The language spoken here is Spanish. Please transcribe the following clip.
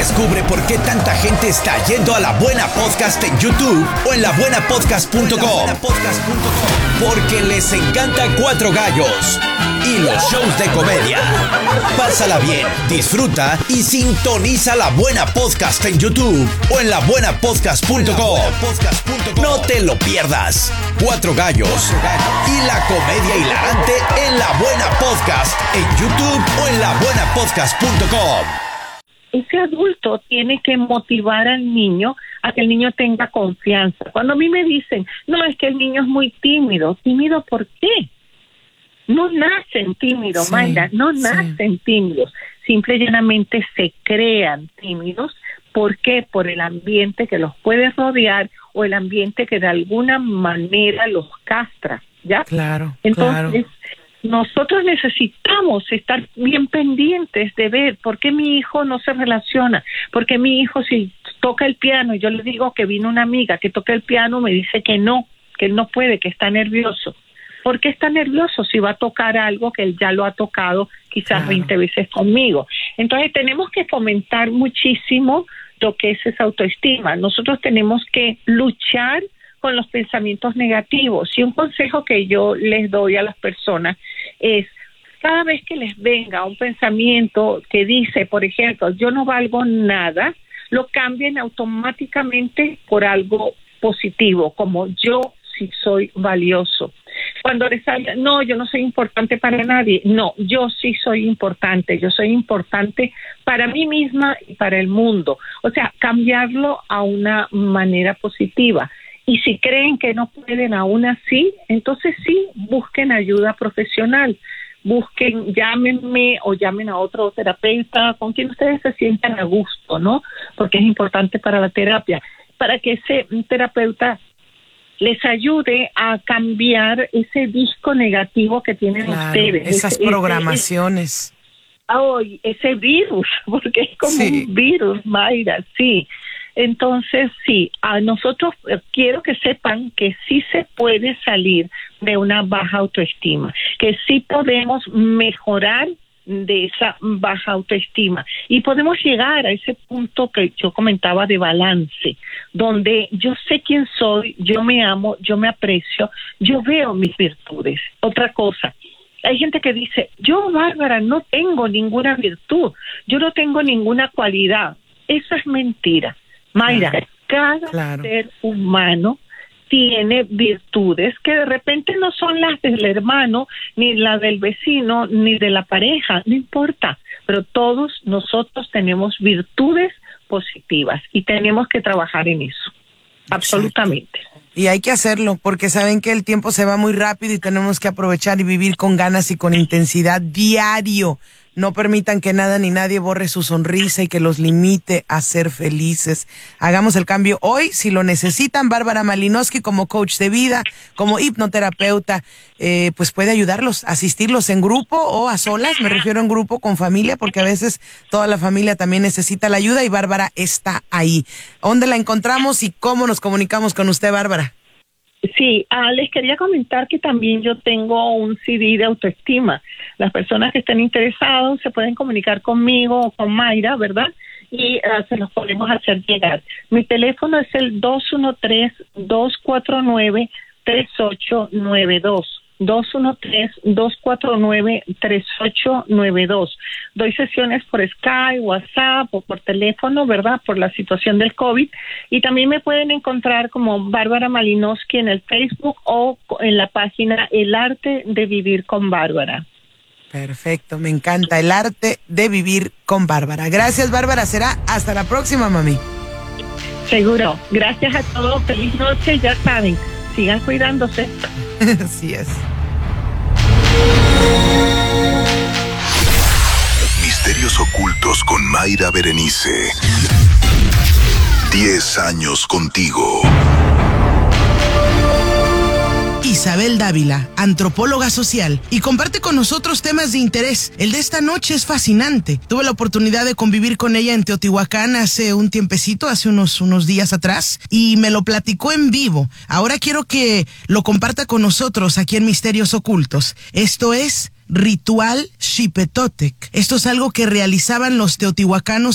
Descubre por qué tanta gente está yendo a La Buena Podcast en YouTube o en labuenapodcast.com. Porque les encanta Cuatro Gallos y los shows de comedia. Pásala bien, disfruta y sintoniza La Buena Podcast en YouTube o en labuenapodcast.com. No te lo pierdas. Cuatro Gallos y la comedia hilarante en La Buena Podcast en YouTube o en labuenapodcast.com. Ese adulto tiene que motivar al niño a que el niño tenga confianza. Cuando a mí me dicen, no, es que el niño es muy tímido. ¿Tímido por qué? No nacen tímidos, Mayra, no nacen tímidos. Simple y llanamente se crean tímidos. ¿Por qué? Por el ambiente que los puede rodear o el ambiente que de alguna manera los castra, ¿ya? Claro, entonces, nosotros necesitamos estar bien pendientes de ver por qué mi hijo no se relaciona, porque mi hijo si toca el piano y yo le digo que vino una amiga que toca el piano, me dice que él no puede, que está nervioso. ¿Por qué está nervioso si va a tocar algo que él ya lo ha tocado quizás 20 veces conmigo? Entonces tenemos que fomentar muchísimo lo que es esa autoestima. Nosotros tenemos que luchar con los pensamientos negativos. Y un consejo que yo les doy a las personas es, cada vez que les venga un pensamiento que dice, por ejemplo, yo no valgo nada, lo cambien automáticamente por algo positivo, como yo sí soy valioso. Cuando les salga, no, yo no soy importante para nadie, no, yo sí soy importante para mí misma y para el mundo. O sea, cambiarlo a una manera positiva. Y si creen que no pueden aún así, entonces sí, busquen ayuda profesional. Llámenme o llamen a otro terapeuta con quien ustedes se sientan a gusto, ¿no? Porque es importante para la terapia, para que ese terapeuta les ayude a cambiar ese disco negativo que tienen ustedes. Esas programaciones. Ese virus, porque es como un virus, Mayra, sí. Entonces, sí, a nosotros quiero que sepan que sí se puede salir de una baja autoestima, que sí podemos mejorar de esa baja autoestima y podemos llegar a ese punto que yo comentaba de balance, donde yo sé quién soy, yo me amo, yo me aprecio, yo veo mis virtudes. Otra cosa, hay gente que dice, yo, Bárbara, no tengo ninguna virtud, yo no tengo ninguna cualidad. Eso es mentira. Mayra, cada ser humano tiene virtudes que de repente no son las del hermano, ni las del vecino, ni de la pareja, no importa, pero todos nosotros tenemos virtudes positivas y tenemos que trabajar en eso, absolutamente. Y hay que hacerlo, porque saben que el tiempo se va muy rápido y tenemos que aprovechar y vivir con ganas y con intensidad diario. No permitan que nada ni nadie borre su sonrisa y que los limite a ser felices. Hagamos el cambio hoy, si lo necesitan. Bárbara Malinowski, como coach de vida, como hipnoterapeuta, pues puede ayudarlos, asistirlos en grupo o a solas. Me refiero en grupo con familia, porque a veces toda la familia también necesita la ayuda y Bárbara está ahí. ¿Dónde la encontramos y cómo nos comunicamos con usted, Bárbara? Sí, les quería comentar que también yo tengo un CD de autoestima. Las personas que estén interesados se pueden comunicar conmigo o con Mayra, ¿verdad? Y se los podemos hacer llegar. Mi teléfono es el 213-249-3892. 213-249-3892. Doy sesiones por Skype, WhatsApp o por teléfono, ¿verdad? Por la situación del COVID. Y también me pueden encontrar como Bárbara Malinowski en el Facebook o en la página El Arte de Vivir con Bárbara. Perfecto, me encanta. El Arte de Vivir con Bárbara. Gracias, Bárbara. Será hasta la próxima, mami. Seguro. Gracias a todos. Feliz noche. Ya saben, sigan cuidándose. Así es. Misterios ocultos con Mayra Berenice. 10 años contigo. Isabel Dávila, antropóloga social, y comparte con nosotros temas de interés. El de esta noche es fascinante. Tuve la oportunidad de convivir con ella en Teotihuacán hace un tiempecito, hace unos días atrás, y me lo platicó en vivo. Ahora quiero que lo comparta con nosotros aquí en Misterios Ocultos. Esto es Ritual Xipetotec. Esto es algo que realizaban los teotihuacanos